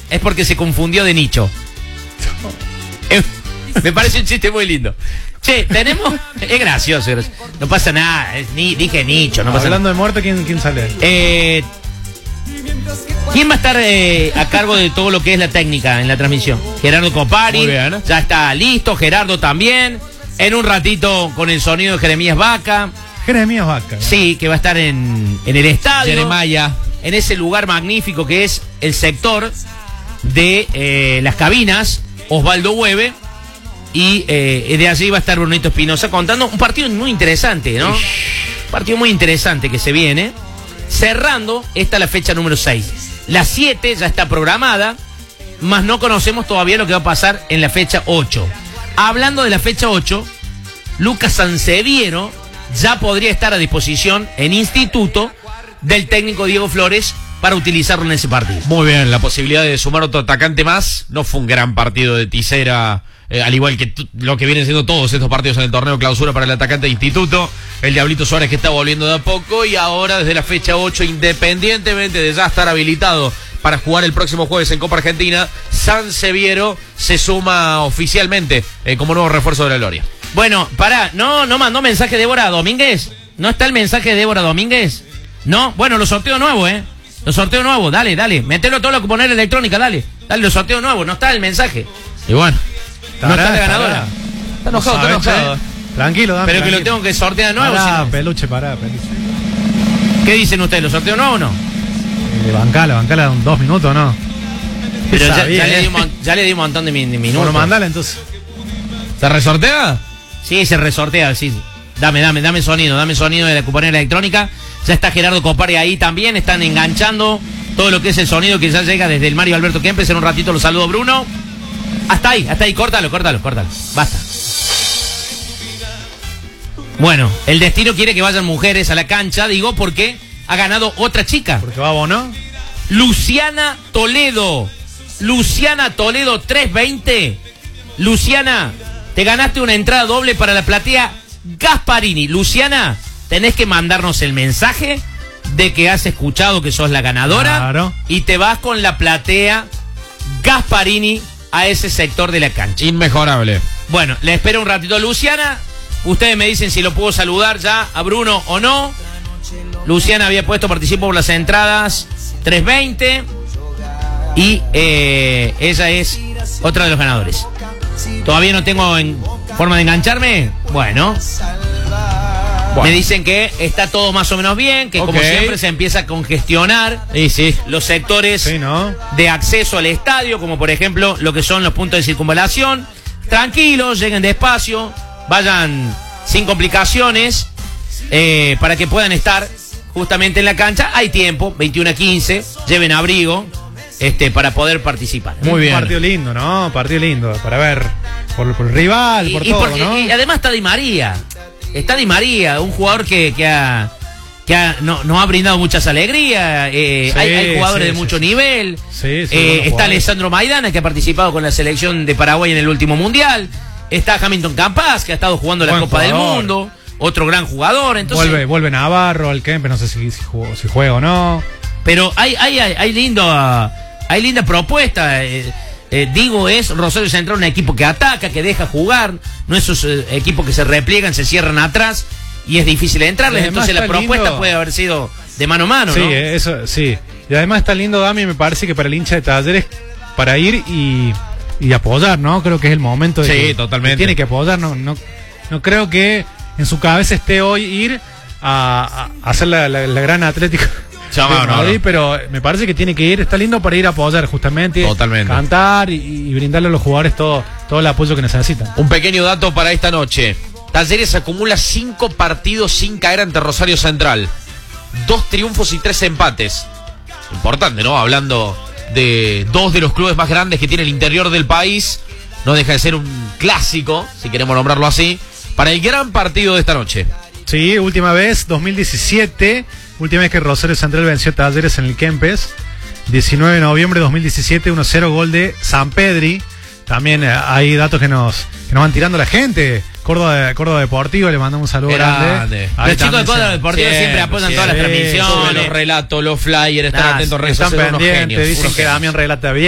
es porque se confundió de nicho. Me parece un chiste muy lindo. Che, tenemos... Es gracioso. No pasa nada. Dije nicho. No pasa Hablando nada. de muerto, ¿quién sale? ¿Quién va a estar a cargo de todo lo que es la técnica en la transmisión? Gerardo Copari. Muy bien. Ya está listo. Gerardo también. En un ratito con el sonido de Jeremías Vaca. Jeremías Vaca. Sí, que va a estar en el estadio. Jeremiah. En ese lugar magnífico que es el sector de las cabinas. Osvaldo Hueve. Y de allí va a estar Brunito Espinosa contando un partido muy interesante, ¿no? Un partido muy interesante que se viene. Cerrando, esta la fecha número 6. La 7 ya está programada, más no conocemos todavía lo que va a pasar en la fecha 8. Hablando de la fecha 8, Lucas Sanseviero ya podría estar a disposición en instituto del técnico Diego Flores para utilizarlo en ese partido. Muy bien, la posibilidad de sumar otro atacante más. No fue un gran partido de Tisera, al igual que lo que vienen siendo todos estos partidos en el torneo clausura para el atacante de instituto. El Diablito Suárez que está volviendo de a poco y ahora desde la fecha 8, independientemente de ya estar habilitado para jugar el próximo jueves en Copa Argentina, Sanseviero se suma oficialmente como nuevo refuerzo de la Gloria. Bueno, pará, no mandó mensaje Débora Domínguez. ¿No está el mensaje de Débora Domínguez? No, bueno, los sorteos nuevos, Los sorteos nuevos, dale. Metelo todo lo que poner electrónica, dale, los sorteos nuevos, no está el mensaje. Y bueno, No está la ganadora. Está enojado. Tranquilo, dame. Pero que lo tengo que sortear de nuevo. Pará, Si peluche. no. ¿Qué dicen ustedes? ¿Los sorteos nuevos o no? Bancala 2 minutos, ¿no? Pero ya Sabía, le di un montón de minutos. Bueno, mandala entonces. ¿se resortea? Sí, se resortea, sí. Dame sonido de la cuponera electrónica. Ya está Gerardo Copari ahí también. Están enganchando todo lo que es el sonido que ya llega desde el Mario Alberto Kempes. En un ratito lo saludo, Bruno. Hasta ahí. Córtalo. Basta. Bueno, el destino quiere que vayan mujeres a la cancha, digo, porque ha ganado otra chica. Porque va Bono. Luciana Toledo 320. Luciana, te ganaste una entrada doble para la platea Gasparini. Luciana, tenés que mandarnos el mensaje de que has escuchado que sos la ganadora. Claro. Y te vas con la platea Gasparini a ese sector de la cancha. Inmejorable. Bueno, le espero un ratito a Luciana. Ustedes me dicen si lo puedo saludar ya a Bruno o no. Luciana había puesto participo por las entradas 320. Y ella es otra de los ganadores. Todavía no tengo forma de engancharme. Bueno. Me dicen que está todo más o menos bien, que como siempre se empieza a congestionar los sectores de acceso al estadio, como por ejemplo lo que son los puntos de circunvalación. Tranquilos, lleguen despacio, vayan sin complicaciones, para que puedan estar justamente en la cancha. Hay tiempo, 21:15, lleven abrigo para poder participar. Muy bien. Un partido lindo, ¿no? Partido lindo para ver por el rival, por todo, ¿no? Y además está Di María. Está Di María, un jugador que nos ha brindado muchas alegrías. Hay jugadores de mucho nivel. Está Alessandro Maidana, que ha participado con la selección de Paraguay en el último mundial. Está Hamilton Campas, que ha estado jugando la Copa del Mundo. Otro gran jugador. Entonces, vuelve Navarro al Kempes, no sé si juega o no. Pero hay linda propuesta. Digo, es Rosario Central un equipo que ataca, que deja jugar, no esos equipos que se repliegan, se cierran atrás y es difícil entrarles. Entonces la propuesta lindo. Puede haber sido de mano a mano, sí, ¿no? Eso sí. Y además está lindo, Dami, me parece que para el hincha de Talleres, para ir y apoyar, ¿no? Creo que es el momento de totalmente. Que tiene que apoyar, no creo que en su cabeza esté hoy ir a hacer la gran Atlético. Pero me parece que tiene que ir, está lindo para ir a apoyar justamente, cantar y brindarle a los jugadores todo el apoyo que necesitan. Un pequeño dato para esta noche: Talleres acumula 5 partidos sin caer ante Rosario Central, 2 triunfos y 3 empates. Importante, ¿no? Hablando de 2 de los clubes más grandes que tiene el interior del país, no deja de ser un clásico, si queremos nombrarlo así, para el gran partido de esta noche. Sí, última vez, 2017, última vez que Rosario Central venció a Talleres en el Kempes, 19 de noviembre de 2017, 1-0, gol de Sampedri. También hay datos que nos van tirando la gente. Córdoba Deportivo, le mandamos un saludo grande. Los chicos de Córdoba Deportivo siempre apoyan todas las transmisiones. Los relatos, los flyers, están atentos, están pendientes, dicen que Damián relata bien.